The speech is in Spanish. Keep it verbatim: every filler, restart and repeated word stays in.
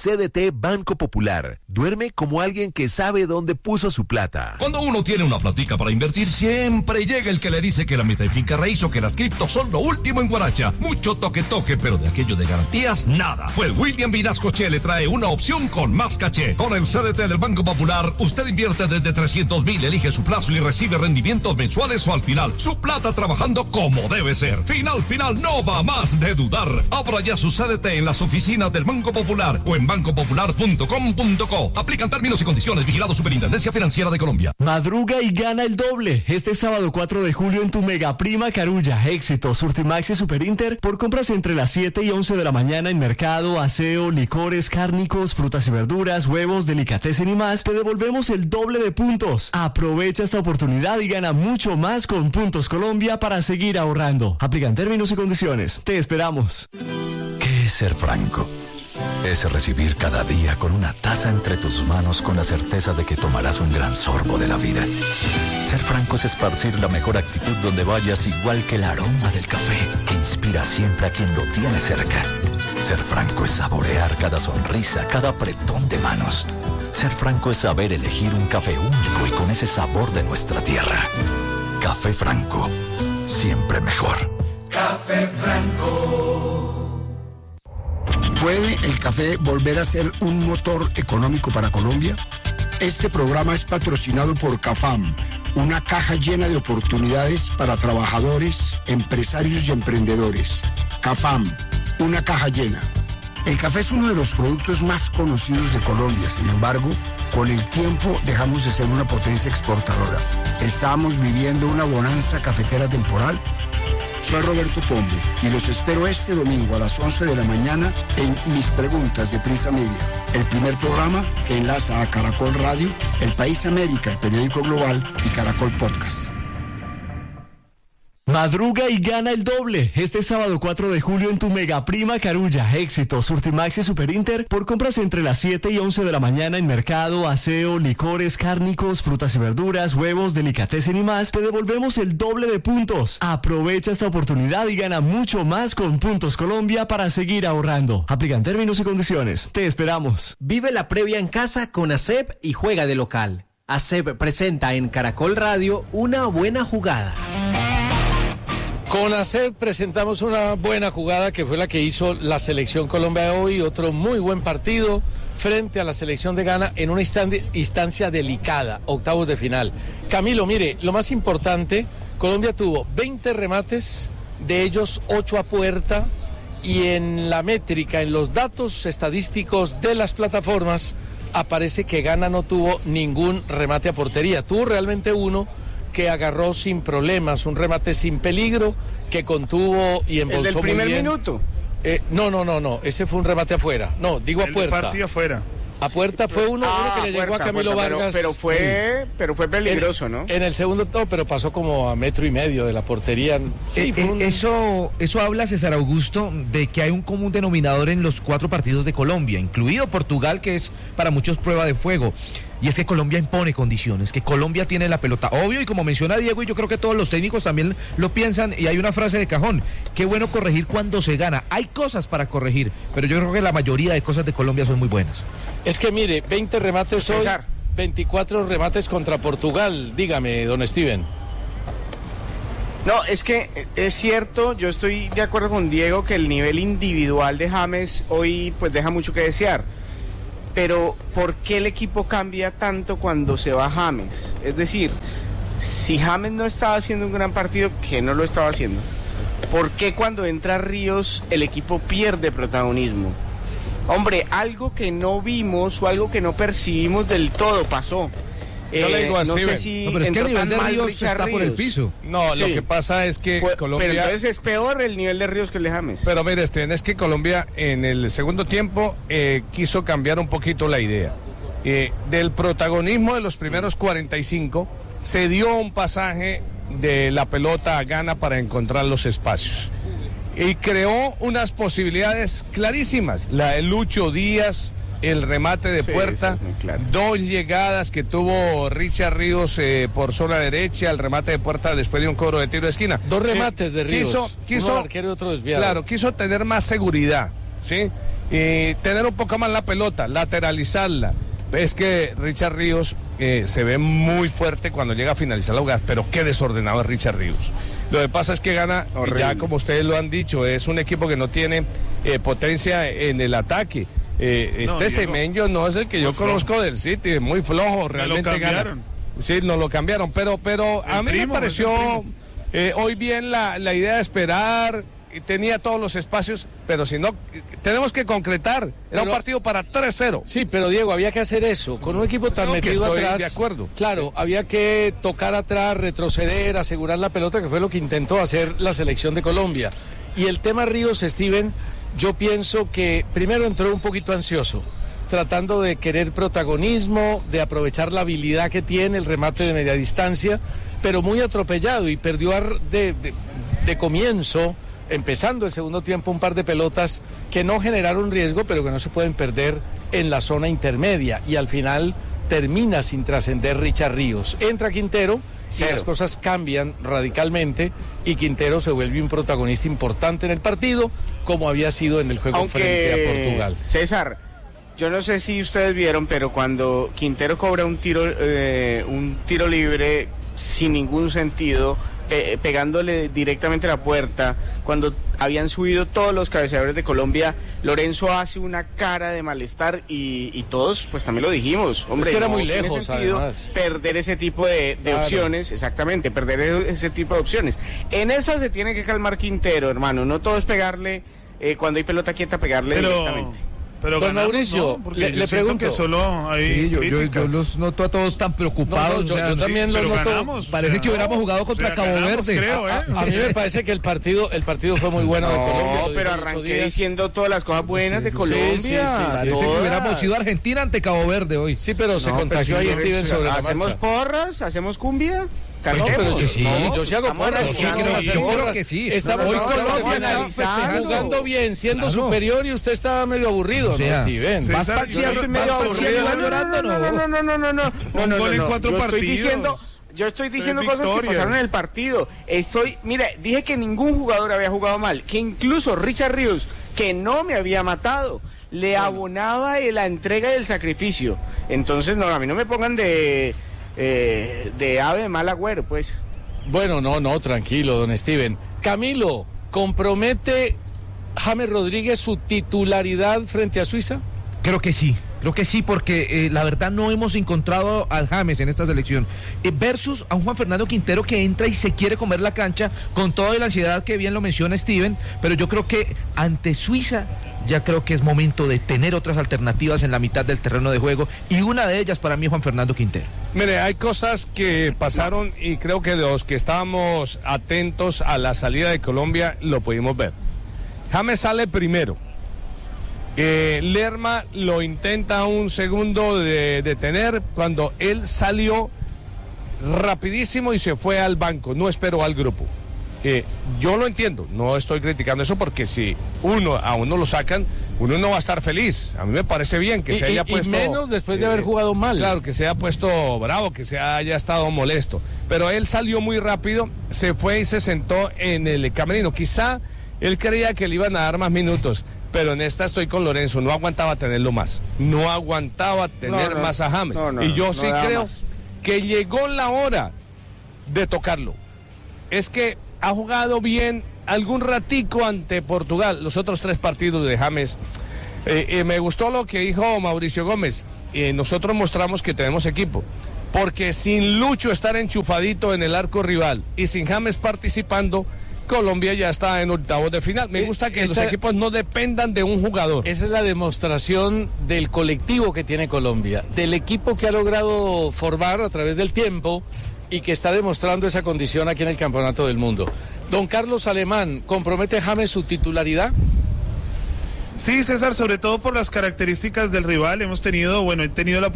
C D T Banco Popular. Duerme como alguien que sabe dónde puso su plata. Cuando uno tiene una platica para invertir, siempre llega el que le dice que la meta y finca raíz o que las criptos son lo último en guaracha. Mucho toque toque, pero de aquello de garantías, nada. Pues William Vinascoche le trae una opción con más caché. Con el C D T del Banco Popular, usted invierte desde trescientos mil, elige su plazo y recibe rendimientos mensuales o al final. Su plata trabajando como debe ser. Final, final, no va más de dudar. Abra ya su C D T en las oficinas del Banco Popular o en banco popular punto com punto co. Aplican términos y condiciones. Vigilado Superintendencia Financiera de Colombia. Madruga y gana el doble. Este sábado cuatro de julio en tu Mega Prima Carulla, Éxito, Surtimax y Superinter por compras entre las siete y once de la mañana en mercado, aseo, licores, cárnicos, frutas y verduras, huevos, delicatessen y más. Te devolvemos el doble de puntos. Aprovecha esta oportunidad y gana mucho más con Puntos Colombia para seguir ahorrando. Aplican términos y condiciones. Te esperamos. ¿Qué es ser franco? Es recibir cada día con una taza entre tus manos con la certeza de que tomarás un gran sorbo de la vida. Ser franco es esparcir la mejor actitud donde vayas, igual que el aroma del café que inspira siempre a quien lo tiene cerca. Ser franco es saborear cada sonrisa, cada apretón de manos. Ser franco es saber elegir un café único y con ese sabor de nuestra tierra. Café Franco, siempre mejor. Café Franco. ¿Puede el café volver a ser un motor económico para Colombia? Este programa es patrocinado por CAFAM, una caja llena de oportunidades para trabajadores, empresarios y emprendedores. CAFAM, una caja llena. El café es uno de los productos más conocidos de Colombia, sin embargo, con el tiempo dejamos de ser una potencia exportadora. Estamos viviendo una bonanza cafetera temporal. Soy Roberto Pombe y los espero este domingo a las once de la mañana en Mis Preguntas de Prisa Media, el primer programa que enlaza a Caracol Radio, El País América, el periódico global y Caracol Podcast. Madruga y gana el doble. Este sábado cuatro de julio en tu Mega Prima Carulla, Éxito, Surtimax y Superinter por compras entre las siete y once de la mañana en mercado, aseo, licores, cárnicos, frutas y verduras, huevos, delicatessen y más. Te devolvemos el doble de puntos. Aprovecha esta oportunidad y gana mucho más con Puntos Colombia para seguir ahorrando. Aplican términos y condiciones. Te esperamos. Vive la previa en casa con A S E P y juega de local. A S E P presenta en Caracol Radio Una Buena Jugada. Con A S E P presentamos una buena jugada que fue la que hizo la Selección Colombia de hoy, otro muy buen partido frente a la Selección de Ghana en una instancia, instancia delicada, octavos de final. Camilo, mire, lo más importante, Colombia tuvo veinte remates, de ellos ocho a puerta, y en la métrica, en los datos estadísticos de las plataformas, aparece que Ghana no tuvo ningún remate a portería, tuvo realmente uno que agarró sin problemas, un remate sin peligro, que contuvo y embolsó muy bien. ¿El del primer minuto? Eh, no, no, no, no, ese fue un remate afuera. No, digo a puerta. El partido afuera. A puerta fue uno, ah, uno que le puerta, llegó a Camilo puerta, Vargas. Pero, pero fue pero fue peligroso, en, ¿no? En el segundo, no, pero pasó como a metro y medio de la portería. Sí, eh, fue un... eso, eso habla, César Augusto, de que hay un común denominador en los cuatro partidos de Colombia, incluido Portugal, que es para muchos prueba de fuego. Y es que Colombia impone condiciones, que Colombia tiene la pelota. Obvio, y como menciona Diego, y yo creo que todos los técnicos también lo piensan, y hay una frase de cajón: qué bueno corregir cuando se gana. Hay cosas para corregir, pero yo creo que la mayoría de cosas de Colombia son muy buenas. Es que mire, veinte remates hoy, César. veinticuatro remates contra Portugal. Dígame, don Steven. No, es que es cierto, yo estoy de acuerdo con Diego que el nivel individual de James hoy pues deja mucho que desear. Pero ¿por qué el equipo cambia tanto cuando se va James? Es decir, si James no estaba haciendo un gran partido, que no lo estaba haciendo, ¿por qué cuando entra Ríos el equipo pierde protagonismo? Hombre, algo que no vimos o algo que no percibimos del todo pasó. Yo le digo a no Steven. sé si no, pero es que el nivel de Ríos Richard está Ríos. por el piso. No, Sí. lo que pasa es que Pues, Colombia... Pero entonces es peor el nivel de Ríos que el de James. Pero mire, Steven, es que Colombia en el segundo tiempo eh, quiso cambiar un poquito la idea. Eh, del protagonismo de los primeros cuarenta y cinco se dio un pasaje de la pelota a Ghana para encontrar los espacios. Y creó unas posibilidades clarísimas. La de Lucho Díaz, el remate de Sí, puerta, eso es muy claro. dos llegadas que tuvo Richard Ríos eh, por zona derecha, el remate de puerta después de un cobro de tiro de esquina. Dos remates de Ríos, Quiso, quiso, uno al arquero y otro desviado. Claro, quiso tener más seguridad. ¿sí? Y tener un poco más la pelota, lateralizarla. Es que Richard Ríos eh, se ve muy fuerte cuando llega a finalizar la jugada, pero qué desordenado es Richard Ríos. Lo que pasa es que gana, horrible. Ya como ustedes lo han dicho, es un equipo que no tiene eh, potencia en el ataque. Eh, este no, Semenyo no es el que yo conozco del City, es muy flojo, realmente me lo cambiaron. Gana. Sí, nos lo cambiaron, pero, pero a mí primo, me pareció eh, hoy bien la, la idea de esperar. Tenía todos los espacios, pero si no, tenemos que concretar. Era pero, un partido para tres cero. Sí, pero Diego, había que hacer eso. Con un equipo tan metido atrás. De acuerdo. Claro, había que tocar atrás, retroceder, asegurar la pelota, que fue lo que intentó hacer la selección de Colombia. Y el tema Ríos, Steven, yo pienso que primero entró un poquito ansioso, tratando de querer protagonismo, de aprovechar la habilidad que tiene, el remate de media distancia, pero muy atropellado y perdió de, de, de comienzo. Empezando el segundo tiempo, un par de pelotas que no generaron riesgo, pero que no se pueden perder en la zona intermedia. Y al final termina sin trascender Richard Ríos. Entra Quintero y las cosas cambian radicalmente y Quintero se vuelve un protagonista importante en el partido, como había sido en el juego Aunque, frente a Portugal. César, yo no sé si ustedes vieron, pero cuando Quintero cobra un tiro, eh, un tiro libre sin ningún sentido, Eh, pegándole directamente a la puerta, cuando habían subido todos los cabeceadores de Colombia, Lorenzo hace una cara de malestar y, y todos pues también lo dijimos, hombre, es que era no muy lejos, tiene sentido además. perder ese tipo de, de claro. opciones, exactamente, perder ese tipo de opciones. En esa se tiene que calmar Quintero, hermano, no todo es pegarle, eh, cuando hay pelota quieta, pegarle Pero... directamente. Pero Don ganamos, Mauricio, ¿no? le, le pregunto que solo hay sí, yo, yo, yo los noto a todos tan preocupados. No, no, yo, yo también sí, los noto. Ganamos, parece o sea, que hubiéramos jugado contra o sea, Cabo ganamos, Verde. Creo, ¿eh? a, a mí me parece que el partido el partido fue muy bueno no, de Colombia. No, pero arranqué diciendo todas las cosas buenas de Colombia. Sí, sí, sí, sí, parece que hubiéramos sido Argentina ante Cabo Verde hoy. Sí, pero se no, contagió ahí Steven sobre la ¿Hacemos marcha. porras? ¿Hacemos cumbia? No, pero yo sí, no, yo sí hago porras. Sí, yo creo que sí. Estamos hoy no, Colombia no, no, jugando bien, siendo claro. superior y usted estaba medio aburrido, o sea, ¿no, Steven? César, ¿Vas para yo no estoy medio aburrido llorando? No, no, no, no, no, no. Un no, gol no, en no. cuatro yo partidos. Estoy diciendo, yo estoy diciendo Tres cosas victorias. que pasaron en el partido. Estoy, mira, dije que ningún jugador había jugado mal, que incluso Richard Ríos, que no me había matado, le bueno. abonaba la entrega y el sacrificio. Entonces, no, a mí no me pongan de eh, de ave de mal agüero, pues. Bueno, no, no, tranquilo, don Steven. Camilo, ¿compromete James Rodríguez su titularidad frente a Suiza? Creo que sí, creo que sí, porque eh, la verdad no hemos encontrado al James en esta selección. Eh, versus a un Juan Fernando Quintero que entra y se quiere comer la cancha con toda la ansiedad que bien lo menciona Steven, pero yo creo que ante Suiza ya creo que es momento de tener otras alternativas en la mitad del terreno de juego y una de ellas para mí es Juan Fernando Quintero. Mire, hay cosas que pasaron y creo que los que estábamos atentos a la salida de Colombia lo pudimos ver. James sale primero. Eh, Lerma lo intenta un segundo de detener cuando él salió rapidísimo y se fue al banco, no esperó al grupo. Eh, yo lo entiendo, no estoy criticando eso porque si uno a uno lo sacan, uno no va a estar feliz. A mí me parece bien que y, se haya y, puesto... Y menos después de eh, haber jugado mal. Claro, que se haya puesto bravo, que se haya estado molesto. Pero él salió muy rápido, se fue y se sentó en el camerino. Quizá él creía que le iban a dar más minutos, pero en esta estoy con Lorenzo, no aguantaba tenerlo más. No aguantaba tener no, no, más a James. No, no, y yo no, sí no creo más. que llegó la hora de tocarlo. Es que ha jugado bien algún ratico ante Portugal, los otros tres partidos de James. Eh, eh, me gustó lo que dijo Mauricio Gómez. Eh, nosotros mostramos que tenemos equipo, porque sin Lucho estar enchufadito en el arco rival y sin James participando, Colombia ya está en octavos de final. Me gusta que esa, los equipos no dependan de un jugador. Esa es la demostración del colectivo que tiene Colombia, del equipo que ha logrado formar a través del tiempo y que está demostrando esa condición aquí en el Campeonato del Mundo. Don Carlos Alemán, ¿compromete James su titularidad? Sí, César, sobre todo por las características del rival. Hemos tenido, bueno, he tenido la